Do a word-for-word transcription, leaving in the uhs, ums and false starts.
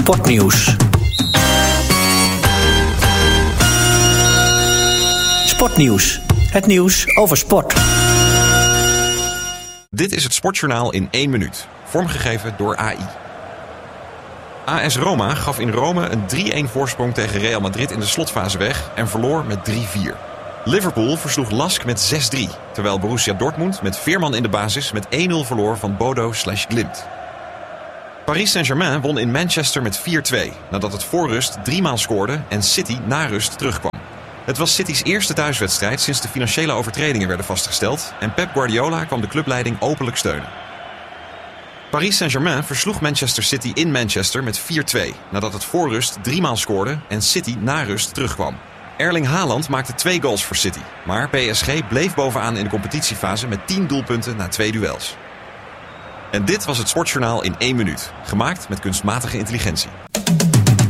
Sportnieuws. Sportnieuws. Het nieuws over sport. Dit is het Sportjournaal in één minuut. Vormgegeven door A I. A S Roma gaf in Rome een drie-een voorsprong tegen Real Madrid in de slotfase weg en verloor met drie vier. Liverpool versloeg Lask met zes drie, terwijl Borussia Dortmund met Veerman in de basis met één nul verloor van Bodo slash Glimt. Paris Saint-Germain won in Manchester met vier twee, nadat het voor rust driemaal scoorde en City na rust terugkwam. Het was City's eerste thuiswedstrijd sinds de financiële overtredingen werden vastgesteld en Pep Guardiola kwam de clubleiding openlijk steunen. Paris Saint-Germain versloeg Manchester City in Manchester met vier twee, nadat het voor rust driemaal scoorde en City na rust terugkwam. Erling Haaland maakte twee goals voor City, maar P S G bleef bovenaan in de competitiefase met tien doelpunten na twee duels. En dit was het Sportjournaal in één minuut, gemaakt met kunstmatige intelligentie.